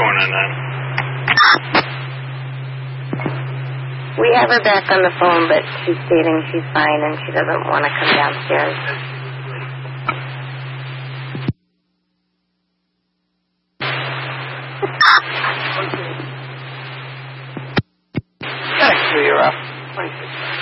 morning, then. We have her back on the phone, but she's stating she's fine and she doesn't want to come downstairs. Actually, you're up.